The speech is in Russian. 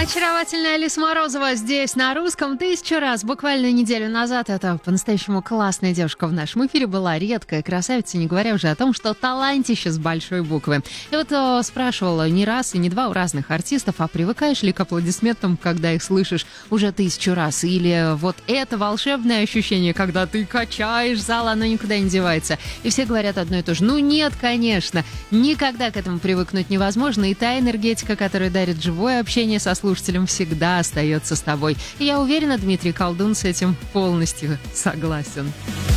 Очаровательная Алиса Морозова здесь на русском 1000 раз. Буквально неделю назад это по-настоящему классная девушка в нашем эфире была, редкая красавица, не говоря уже о том, что талантище с большой буквы. И вот спрашивала не раз и не два у разных артистов, а привыкаешь ли к аплодисментам, когда их слышишь уже 1000 раз? Или вот это волшебное ощущение, когда ты качаешь зал, оно никуда не девается. И все говорят одно и то же. Ну нет, конечно, никогда к этому привыкнуть невозможно. И та энергетика, которая дарит живое общение со слушателем, всегда остается с тобой. И я уверена, Дмитрий Колдун с этим полностью согласен.